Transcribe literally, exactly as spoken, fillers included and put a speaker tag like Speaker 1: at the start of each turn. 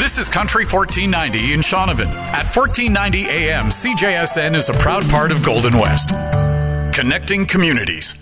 Speaker 1: This is Country fourteen ninety in Shaunavon. At fourteen ninety A M, C J S N is a proud part of Golden West. Connecting communities.